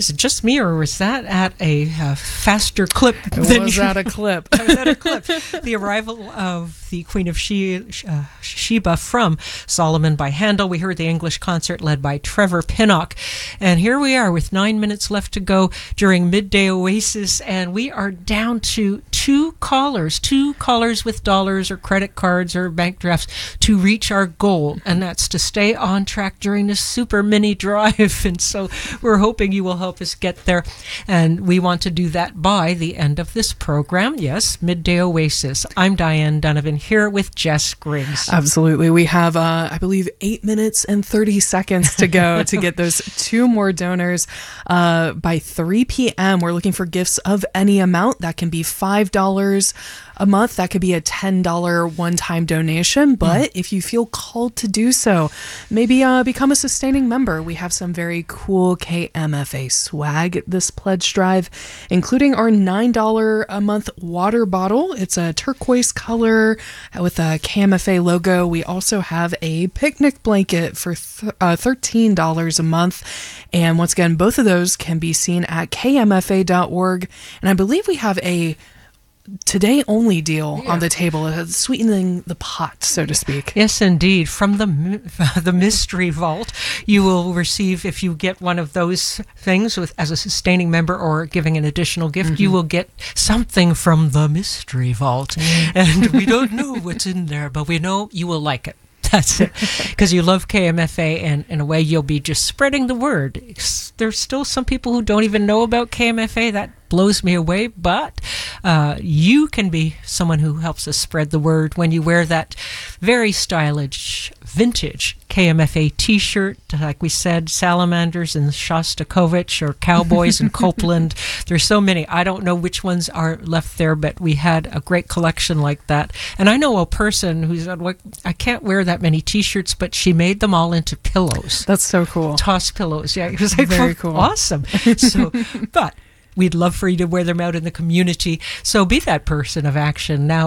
Is it just me, or was that at a faster clip? It was at a clip. The arrival of the Queen of Sheba from Solomon by Handel. We heard the English concert led by Trevor Pinnock. And here we are with 9 minutes left to go during Midday Oasis, and we are down to two callers with dollars or credit cards or bank drafts to reach our goal, and that's to stay on track during this super mini drive. And so we're hoping you will help us get there, and we want to do that by the end of this program. Yes, Midday Oasis. I'm Diane Donovan here with Jess Griggs. Absolutely. We have, I believe, 8 minutes and 30 seconds to go to get those two more donors by 3 p.m. We're looking for gifts of any amount. That can be $5 a month. That could be a $10 one-time donation. But if you feel called to do so, maybe become a sustaining member. We have some very cool KMFA swag this pledge drive, including our $9 a month water bottle. It's a turquoise color with a KMFA logo. We also have a picnic blanket for $13 a month. And once again, both of those can be seen at kmfa.org. And I believe we have a today only deal on the table, sweetening the pot, so to speak. Yes, indeed. From the Mystery Vault, you will receive, if you get one of those things as a sustaining member or giving an additional gift, you will get something from the Mystery Vault. And we don't know what's in there, but we know you will like it. That's it. Because you love KMFA, and in a way you'll be just spreading the word. There's still some people who don't even know about KMFA. That blows me away, but you can be someone who helps us spread the word when you wear that very stylish vintage KMFA t-shirt, like we said, Salamanders and Shostakovich, or Cowboys and Copeland. There's so many. I don't know which ones are left there, but we had a great collection like that. And I know a person who said, well, I can't wear that many t-shirts, but she made them all into pillows. That's so cool. Toss pillows. Yeah, it was like, very cool. Awesome. So, but we'd love for you to wear them out in the community. So be that person of action now,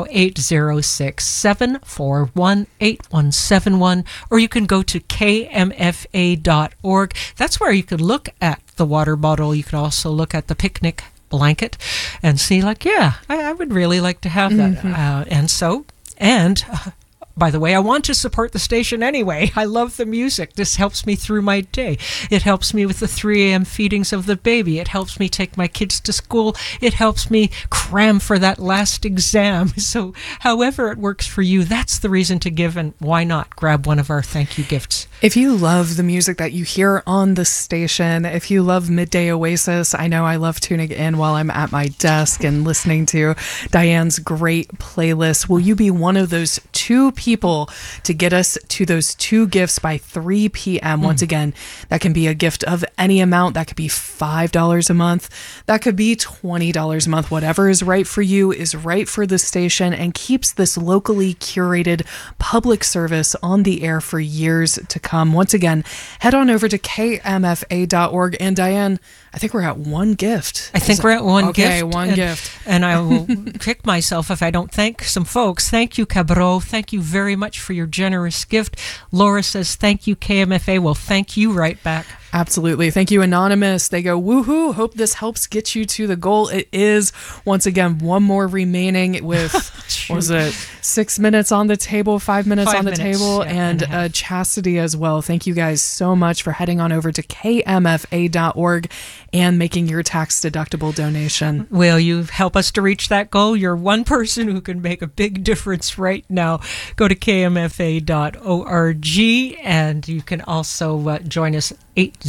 806-741-8171, or you can go to kmfa.org. That's where you can look at the water bottle. You can also look at the picnic blanket and see, like, I would really like to have that. By the way, I want to support the station anyway. I love the music. This helps me through my day. It helps me with the 3 a.m. feedings of the baby. It helps me take my kids to school. It helps me cram for that last exam. So however it works for you, that's the reason to give, and why not grab one of our thank you gifts. If you love the music that you hear on the station, if you love Midday Oasis, I know I love tuning in while I'm at my desk and listening to Diane's great playlist. Will you be one of those two people to get us to those two gifts by 3 p.m. Once again, that can be a gift of any amount. That could be $5 a month. That could be $20 a month. Whatever is right for you is right for the station and keeps this locally curated public service on the air for years to come. Once again, head on over to kmfa.org. And Diane, I think we're at one gift. I think we're at one gift. Okay, one gift. And I will kick myself if I don't thank some folks. Thank you, Cabro. Thank you very much for your generous gift. Laura says, thank you, KMFA. Well, thank you right back. Absolutely. Thank you, Anonymous. They go, woohoo. Hope this helps get you to the goal. It is, once again, one more remaining with, what was it, 6 minutes on the table, 5 minutes on the table, and Chastity as well. Thank you guys so much for heading on over to kmfa.org and making your tax-deductible donation. Will you help us to reach that goal? You're one person who can make a big difference right now. Go to kmfa.org, and you can also join us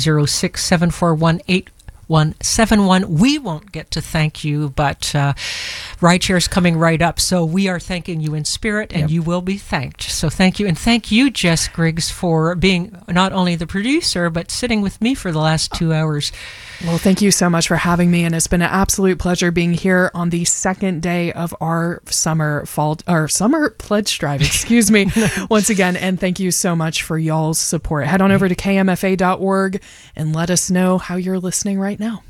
806-741-8171. We won't get to thank you, but Rideshare's coming right up. So we are thanking you in spirit, and you will be thanked. So thank you. And thank you, Jess Griggs, for being not only the producer, but sitting with me for the last 2 hours. Well, thank you so much for having me, and it's been an absolute pleasure being here on the second day of our summer pledge drive, excuse me, once again, and thank you so much for y'all's support. Head on over to kmfa.org and let us know how you're listening right now.